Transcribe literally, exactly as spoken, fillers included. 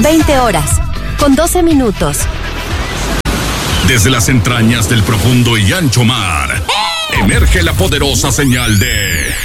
veinte horas, con doce minutos. Desde las entrañas del profundo y ancho mar, emerge la poderosa señal de